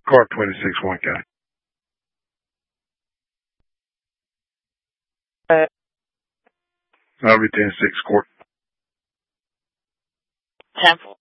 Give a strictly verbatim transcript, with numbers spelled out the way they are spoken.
Car twenty-six one K. Uh, I'll be ten six court. ten four.